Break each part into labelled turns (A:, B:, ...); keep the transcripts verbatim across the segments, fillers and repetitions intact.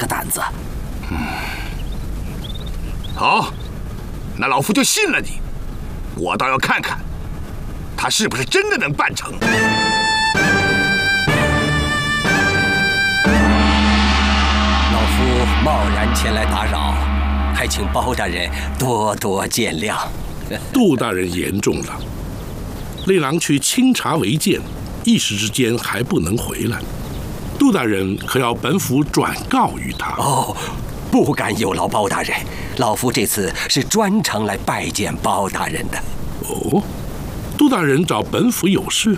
A: 个胆子。
B: 嗯，好，那老夫就信了你。我倒要看看，他是不是真的能办成。
C: 老夫贸然前来打扰，还请包大人多多见谅。
D: 杜大人言重了，令郎去清查违建，一时之间还不能回来。杜大人可要本府转告于他。
C: 哦，不敢有劳包大人，老夫这次是专程来拜见包大人的。
D: 哦，杜大人找本府有事？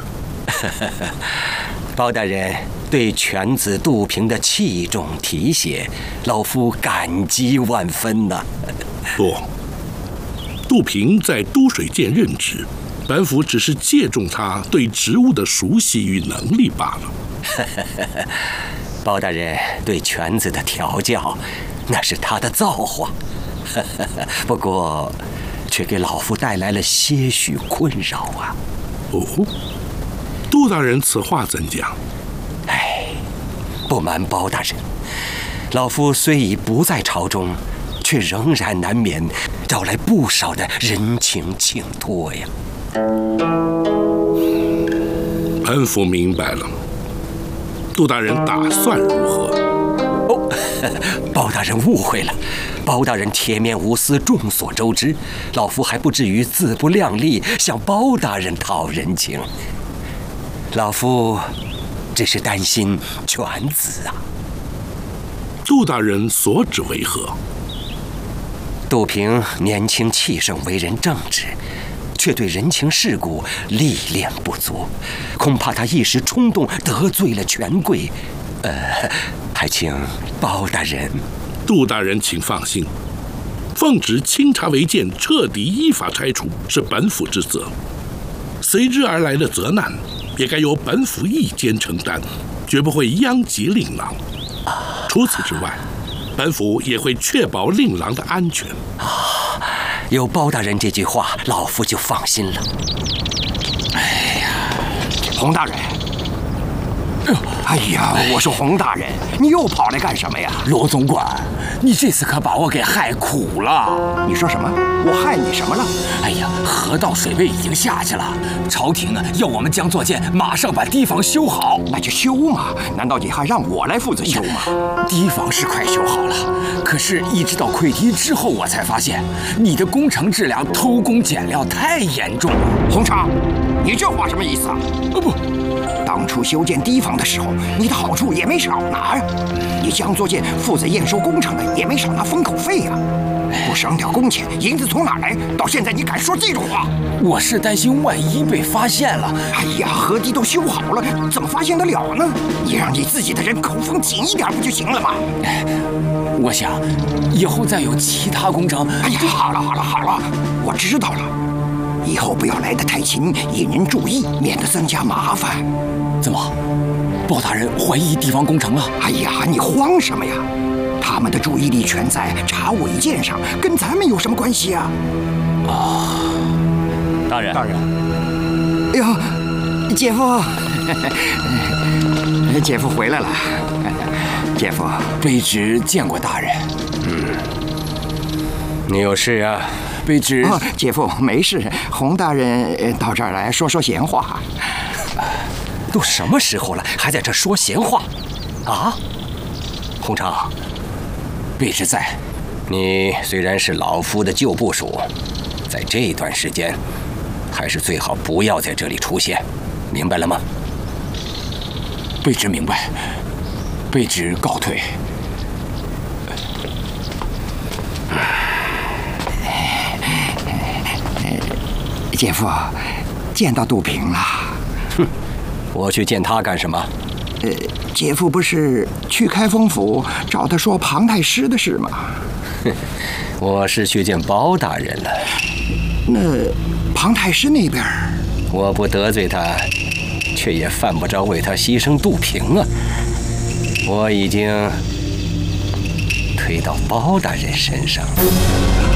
C: 包大人对犬子杜平的器重提携，老夫感激万分呐。
D: 不，杜平在都水监任职，本府只是借重他对职务的熟悉与能力罢了。
C: 包大人对犬子的调教，那是他的造化，不过却给老夫带来了些许困扰啊。
D: 哦，杜大人此话怎讲？
C: 哎，不瞒包大人，老夫虽已不在朝中，却仍然难免招来不少的人情请托呀。
D: 本府明白了。杜大人打算如何？
C: 哦，包大人误会了。包大人铁面无私，众所周知，老夫还不至于自不量力向包大人讨人情。老夫只是担心犬子啊。
D: 杜大人所指为何？
C: 杜平年轻气盛，为人正直，却对人情世故历练不足，恐怕他一时冲动得罪了权贵。呃，还请包大人。
D: 杜大人请放心，奉旨清查违建，彻底依法拆除是本府之责，随之而来的责难也该由本府一肩承担，绝不会殃及令郎。除此之外，本府也会确保令郎的安全。
C: 啊，有包大人这句话，老夫就放心了。
E: 哎呀，洪大人！哎呀，我说洪大人，你又跑来干什么呀？
A: 罗总管，你这次可把我给害苦了。
E: 你说什么？我害你什么了？
A: 哎呀，河道水位已经下去了，朝廷呢要我们江作建马上把堤防修好。
E: 那就修嘛，难道你还让我来负责修吗？
A: 堤防是快修好了，可是一直到溃堤之后，我才发现你的工程质量偷工减料太严重了。
E: 洪昌，你这话什么意思啊？
A: 哦不。
E: 当初修建堤防的时候，你的好处也没少拿呀。你江作建负责验收工程的，也没少拿封口费呀。不省点工钱，银子从哪来？到现在你敢说这种话？
A: 我是担心万一被发现了。
E: 哎呀，河堤都修好了，怎么发现得了呢？你让你自己的人口风紧一点不就行了吗？
A: 我想以后再有其他工程……
E: 哎呀，好了好了好了，我知道了。以后不要来得太勤，引人注意，免得增加麻烦。
A: 怎么，包大人怀疑地方工程了？
E: 哎呀，你慌什么呀？他们的注意力全在查违建上，跟咱们有什么关系啊？
A: 啊，大人，
E: 大人，哎呦，姐夫，姐夫回来了。姐夫，
A: 卑职见过大人。
C: 嗯，你有事啊？
A: 卑职、
E: 哦，姐夫没事。洪大人到这儿来说说闲话。
C: 都什么时候了，还在这说闲话？啊，洪昌，
A: 卑职在。
C: 你虽然是老夫的旧部属，在这段时间，还是最好不要在这里出现，明白了吗？
A: 卑职明白。卑职告退。
E: 姐夫，见到杜平了。
C: 哼，我去见他干什么？
E: 呃，姐夫不是去开封府找他说庞太师的事吗？
C: 哼，我是去见包大人了。
E: 那庞太师那边，
C: 我不得罪他，却也犯不着为他牺牲杜平啊。我已经推到包大人身上了。